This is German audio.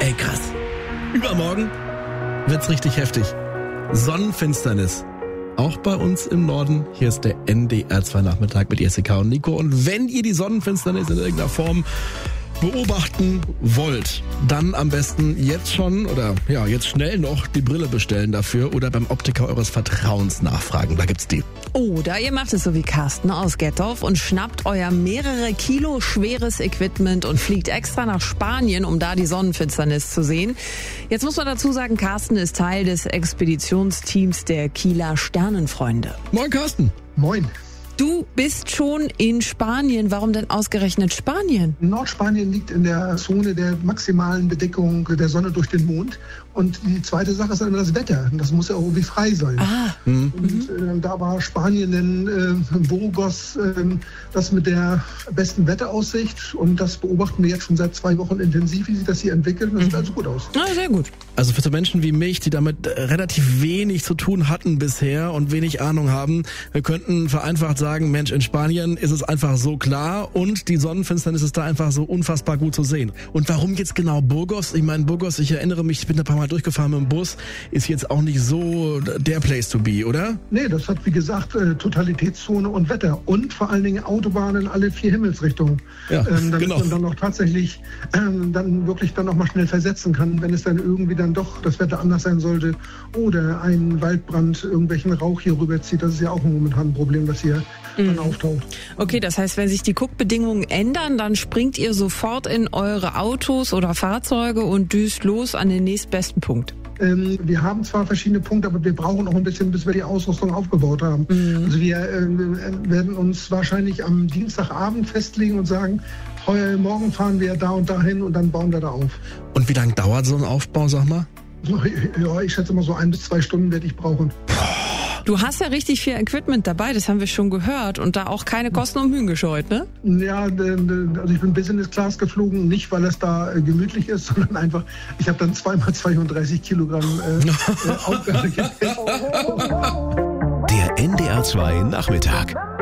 Ey, krass. Übermorgen wird's richtig heftig. Sonnenfinsternis. Auch bei uns im Norden. Hier ist der NDR 2 Nachmittag mit Jessica und Nico. Und wenn ihr die Sonnenfinsternis in irgendeiner Form beobachten wollt, dann am besten jetzt schon oder ja, jetzt schnell noch die Brille bestellen dafür oder beim Optiker eures Vertrauens nachfragen. Da gibt's die. Oder ihr macht es so wie Carsten aus Gettorf und schnappt euer mehrere Kilo schweres Equipment und fliegt extra nach Spanien, um da die Sonnenfinsternis zu sehen. Jetzt muss man dazu sagen, Carsten ist Teil des Expeditionsteams der Kieler Sternenfreunde. Moin Carsten. Moin. Du bist schon in Spanien. Warum denn ausgerechnet Spanien? Nordspanien liegt in der Zone der maximalen Bedeckung der Sonne durch den Mond. Und die zweite Sache ist dann immer das Wetter. Das muss ja auch irgendwie frei sein. Und da war Spanien in Burgos das mit der besten Wetteraussicht. Und das beobachten wir jetzt schon seit 2 Wochen intensiv, wie sich das hier entwickelt. Und das sieht also gut aus. Ah, sehr gut. Also für so Menschen wie mich, die damit relativ wenig zu tun hatten bisher und wenig Ahnung haben, wir könnten vereinfacht sagen, Mensch, in Spanien ist es einfach so klar und die Sonnenfinsternis ist da einfach so unfassbar gut zu sehen. Und warum jetzt genau Burgos? Ich meine, Burgos, ich erinnere mich, ich bin ein paar Mal durchgefahren mit dem Bus, ist jetzt auch nicht so der Place to be, oder? Nee, das hat wie gesagt Totalitätszone und Wetter und vor allen Dingen Autobahnen in alle 4 Himmelsrichtungen. Ja, damit genau. man dann auch tatsächlich dann wirklich dann auch mal schnell versetzen kann, wenn es dann irgendwie dann doch das Wetter anders sein sollte oder ein Waldbrand irgendwelchen Rauch hier rüberzieht. Das ist ja auch momentan ein Problem, das hier dann auftaucht. Okay, das heißt, wenn sich die Guckbedingungen ändern, dann springt ihr sofort in eure Autos oder Fahrzeuge und düst los an den nächstbesten Punkt. Wir haben zwar verschiedene Punkte, aber wir brauchen auch ein bisschen, bis wir die Ausrüstung aufgebaut haben. Also wir werden uns wahrscheinlich am Dienstagabend festlegen und sagen, morgen fahren wir da und dahin und dann bauen wir da auf. Und wie lange dauert so ein Aufbau, sag mal? Ja, ich schätze mal so 1 bis 2 Stunden werde ich brauchen. Du hast ja richtig viel Equipment dabei, das haben wir schon gehört und da auch keine Kosten und Mühen gescheut, ne? Ja, also ich bin Business Class geflogen, nicht weil es da gemütlich ist, sondern einfach, ich habe dann 2x32 Kilogramm Aufgabe. Der NDR 2 Nachmittag.